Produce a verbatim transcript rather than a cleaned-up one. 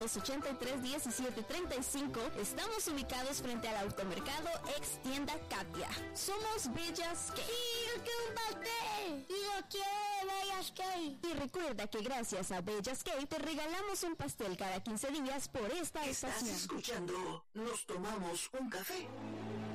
ochenta y tres, diecisiete, treinta y cinco. Estamos ubicados frente al automercado ex tienda Katia. Somos Bellas Cake. ¡Sí, yo quiero un pastel! ¡Y yo quiero Bellas Cake! Y recuerda que gracias a Bellas Cake te regalamos un pastel cada quince días por esta ¿Estás estación. escuchando? ¿Nos tomamos un café?